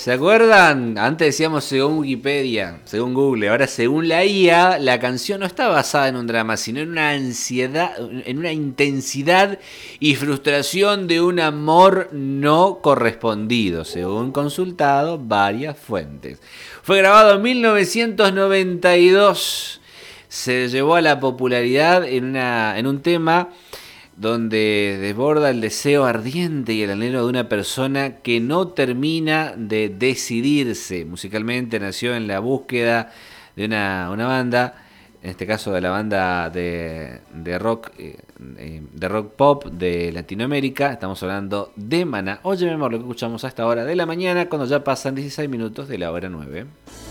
¿Se acuerdan? Antes decíamos según Wikipedia, según Google, ahora según la IA, la canción no está basada en un drama, sino en una ansiedad, en una intensidad y frustración de un amor no correspondido, según consultado varias fuentes. Fue grabado en 1992, se llevó a la popularidad en un tema donde desborda el deseo ardiente y el anhelo de una persona que no termina de decidirse. Musicalmente nació en la búsqueda de una banda, en este caso de la banda de rock pop de Latinoamérica. Estamos hablando de Maná. Oye, mi amor, lo que escuchamos a esta hora de la mañana, cuando ya pasan 16 minutos de la hora 9.